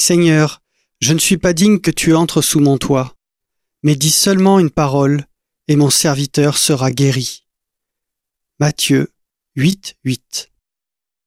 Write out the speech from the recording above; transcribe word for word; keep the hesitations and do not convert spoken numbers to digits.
Seigneur, je ne suis pas digne que tu entres sous mon toit, mais dis seulement une parole, et mon serviteur sera guéri. Matthieu huit, huit.